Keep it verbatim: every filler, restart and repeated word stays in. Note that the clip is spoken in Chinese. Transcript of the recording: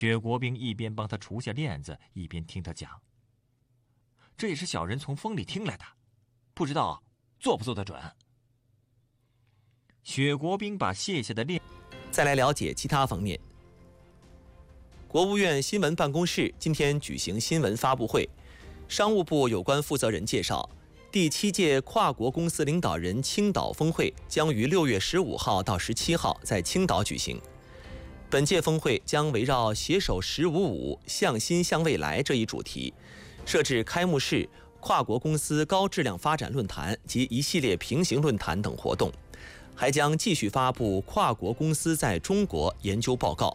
薛国兵一边帮他除下链子，一边听他讲。这也是小人从风里听来的，不知道做不做得准。薛国兵把卸下的链， 再来了解其他方面。国务院新闻办公室今天举行新闻发布会，商务部有关负责人介绍，第七届跨国公司领导人青岛峰会将于六月十五号到十七号在青岛举行。本届峰会将围绕携手“十五五”向新向未来这一主题，设置开幕式、跨国公司高质量发展论坛及一系列平行论坛等活动，还将继续发布跨国公司在中国研究报告。